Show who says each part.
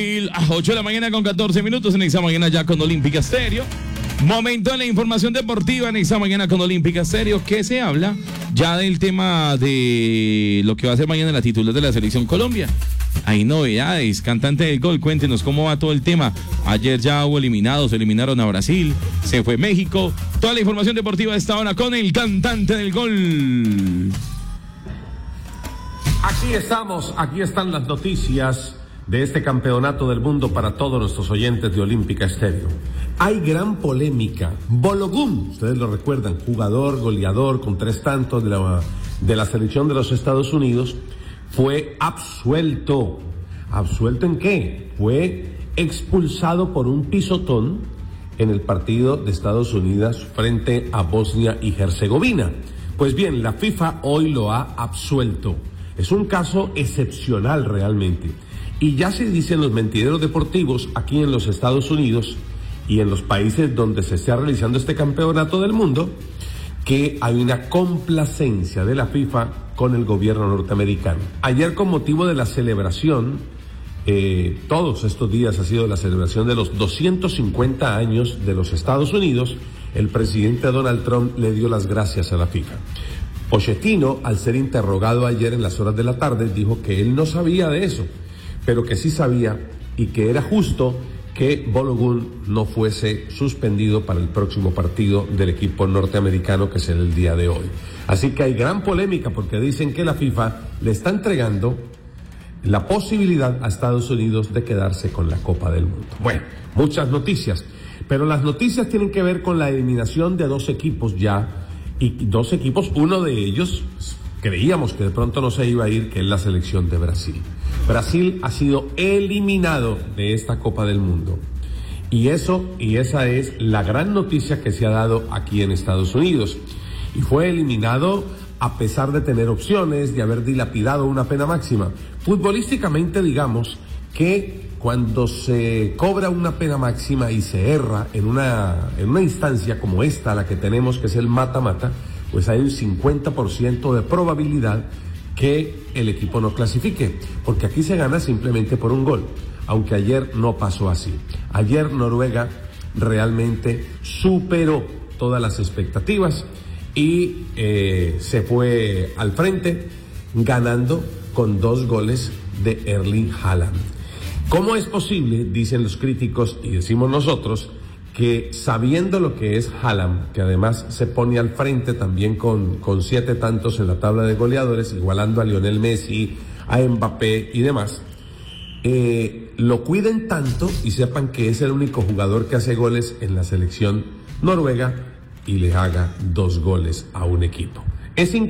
Speaker 1: A 8 de la mañana con 14 minutos en esta mañana ya con Olímpica Stereo. Momento de la información deportiva en esta mañana con Olímpica Stereo, que se habla ya del tema de lo que va a ser mañana la titular de la Selección Colombia. Hay novedades, cantante del gol, cuéntenos cómo va todo el tema. Ayer ya hubo eliminados, eliminaron a Brasil, se fue México. Toda la información deportiva de esta hora con el cantante del gol.
Speaker 2: Aquí estamos, aquí están las noticias de este campeonato del mundo para todos nuestros oyentes de Olímpica Stereo. Hay gran polémica. Balogun, ustedes lo recuerdan, jugador, goleador con 3 tantos de la selección de los Estados Unidos, fue absuelto. ¿Absuelto en qué? Fue expulsado por un pisotón en el partido de Estados Unidos frente a Bosnia y Herzegovina. Pues bien, la FIFA hoy lo ha absuelto. Es un caso excepcional realmente. Y ya se dicen los mentideros deportivos aquí en los Estados Unidos y en los países donde se está realizando este campeonato del mundo, que hay una complacencia de la FIFA con el gobierno norteamericano. Ayer, con motivo de la celebración, todos estos días ha sido la celebración de los 250 años de los Estados Unidos, el presidente Donald Trump le dio las gracias a la FIFA. Pochettino, al ser interrogado ayer en las horas de la tarde, dijo que él no sabía de eso, pero que sí sabía y que era justo que Balogun no fuese suspendido para el próximo partido del equipo norteamericano, que será el día de hoy. Así que hay gran polémica porque dicen que la FIFA le está entregando la posibilidad a Estados Unidos de quedarse con la Copa del Mundo. Bueno, muchas noticias, pero las noticias tienen que ver con la eliminación de 2 equipos ya, y 2 equipos, uno de ellos creíamos que de pronto no se iba a ir, que es la selección de Brasil. Brasil ha sido eliminado de esta Copa del Mundo. Y esa es la gran noticia que se ha dado aquí en Estados Unidos. Y fue eliminado a pesar de tener opciones, de haber dilapidado una pena máxima. Futbolísticamente, digamos que cuando se cobra una pena máxima y se erra en una instancia como esta, la que tenemos, que es el mata-mata, pues hay un 50% de probabilidad que el equipo no clasifique, porque aquí se gana simplemente por un gol, aunque ayer no pasó así. Ayer Noruega realmente superó todas las expectativas y se fue al frente ganando con 2 goles de Erling Haaland. ¿Cómo es posible, dicen los críticos y decimos nosotros, que sabiendo lo que es Haaland, que además se pone al frente también con 7 tantos en la tabla de goleadores, igualando a Lionel Messi, a Mbappé y demás, lo cuiden tanto y sepan que es el único jugador que hace goles en la selección noruega y le haga 2 goles a un equipo? Es